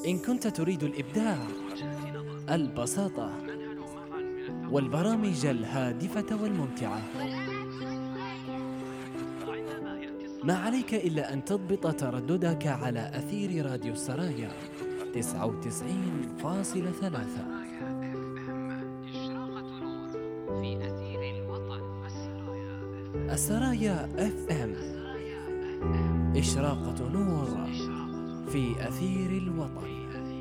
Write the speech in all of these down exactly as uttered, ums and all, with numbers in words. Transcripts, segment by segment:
إن كنت تريد الإبداع، البساطة، والبرامج الهادفة والممتعة، ما عليك إلا أن تضبط ترددك على أثير راديو السرايا تسعة وتسعين فاصلة ثلاثة. السرايا اف ام، إشراقة نور في أثير الوطن.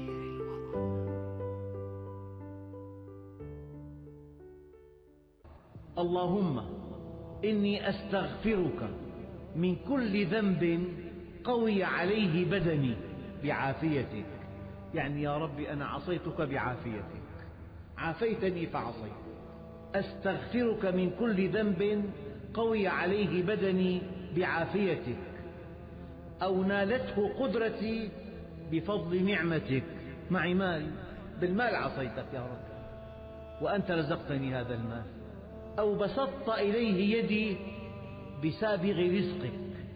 اللهم إني أستغفرك من كل ذنب قوي عليه بدني بعافيتك. يعني يا ربي أنا عصيتك بعافيتك، عافيتني فعصيت. أستغفرك من كل ذنب قوي عليه بدني بعافيتك، أو نالته قدرتي بفضل نعمتك. معي مال، بالمال عصيتك يا رب وأنت رزقتني هذا المال، أو بسطت إليه يدي بسابغ رزقك،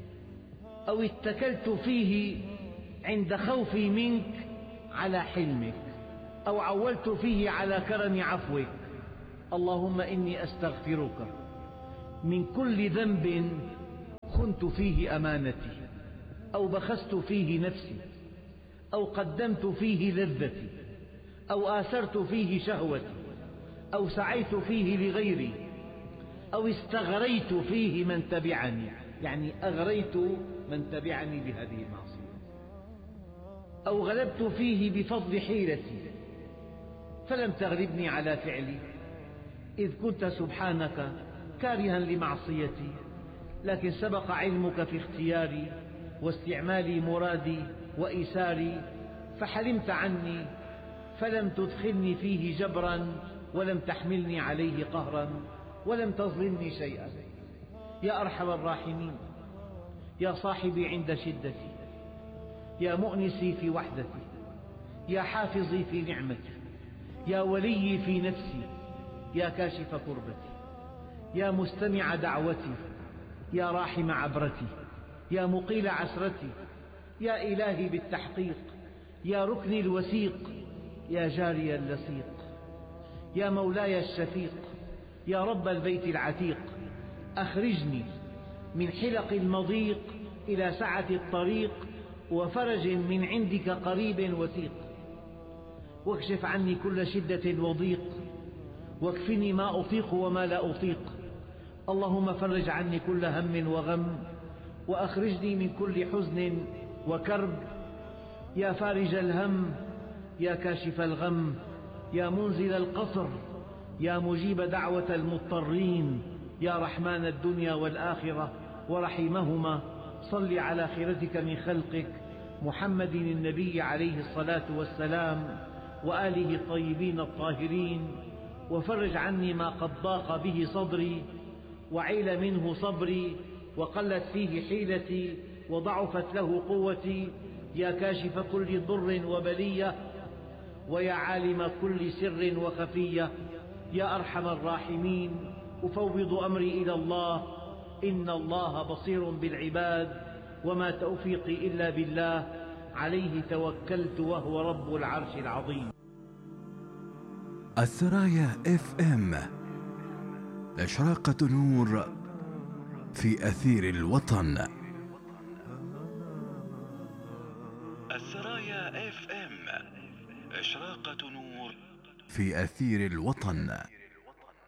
أو اتكلت فيه عند خوفي منك على حلمك، أو عولت فيه على كرم عفوك. اللهم إني أستغفرك من كل ذنب خنت فيه أمانتي، أو بخست فيه نفسي، أو قدمت فيه لذتي، أو آثرت فيه شهوتي، أو سعيت فيه لغيري، أو استغريت فيه من تبعني، يعني أغريت من تبعني بهذه المعصية، أو غلبت فيه بفضل حيلتي فلم تغلبني على فعلي، إذ كنت سبحانك كارها لمعصيتي، لكن سبق علمك في اختياري واستعمال مرادي وإيساري، فحلمت عني فلم تدخلني فيه جبرا، ولم تحملني عليه قهرا، ولم تظلمني شيئا. يا أرحم الراحمين، يا صاحبي عند شدتي، يا مؤنسي في وحدتي، يا حافظي في نعمتي، يا ولي في نفسي، يا كاشف كربتي، يا مستمع دعوتي، يا راحم عبرتي، يا مقيل عسرتي، يا إلهي بالتحقيق، يا ركني الوثيق، يا جاري اللصيق، يا مولاي الشفيق، يا رب البيت العتيق. أخرجني من حلق المضيق إلى سعة الطريق، وفرج من عندك قريب وثيق، واكشف عني كل شدة وضيق، واكفني ما أطيق وما لا أطيق. اللهم فرج عني كل هم وغم، وأخرجني من كل حزن وكرب. يا فارج الهم، يا كاشف الغم، يا منزل القصر، يا مجيب دعوة المضطرين، يا رحمن الدنيا والآخرة ورحيمهما، صل على خيرتك من خلقك محمد النبي عليه الصلاة والسلام وآله الطيبين الطاهرين، وفرج عني ما قد ضاق به صدري وعيل منه صبري، وقلت فيه حيلتي وضعفت له قوتي. يا كاشف كل ضر وبلية، ويا عالم كل سر وخفية، يا أرحم الراحمين. أفوض أمري إلى الله، إن الله بصير بالعباد، وما توفيقي إلا بالله، عليه توكلت وهو رب العرش العظيم. السرايا اف ام، إشراقة نور في أثير الوطن. السرايا اف ام، إشراقة نور في أثير الوطن.